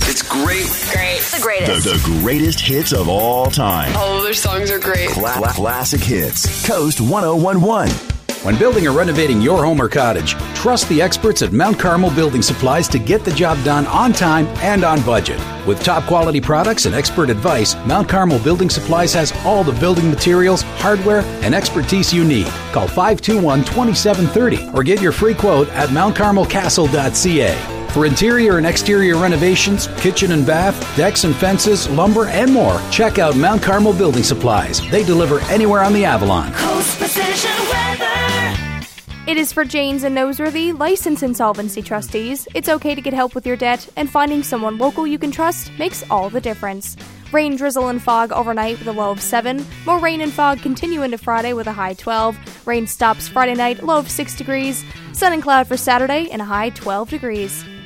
It's great. Great. The greatest. The greatest hits of all time. All of their songs are great. Classic hits. Coast 1011. When building or renovating your home or cottage, trust the experts at Mount Carmel Building Supplies to get the job done on time and on budget. With top quality products and expert advice, Mount Carmel Building Supplies has all the building materials, hardware, and expertise you need. Call 521-2730 or get your free quote at mountcarmelcastle.ca. For interior and exterior renovations, kitchen and bath, decks and fences, lumber, and more, check out Mount Carmel Building Supplies. They deliver anywhere on the Avalon. Coast Precision Weather. It is for Janes and Noseworthy, licensed insolvency trustees. It's okay to get help with your debt, and finding someone local you can trust makes all the difference. Rain, drizzle, and fog overnight with a low of 7. More rain and fog continue into Friday with a high 12. Rain stops Friday night, low of 6 degrees. Sun and cloud for Saturday and a high 12 degrees.